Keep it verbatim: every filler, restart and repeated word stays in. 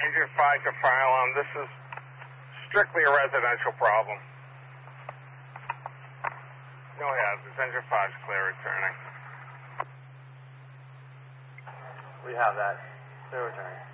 Engine five to fire alarm. This is strictly a residential problem. Go ahead. This engine five is clear returning. We have that. Clear returning.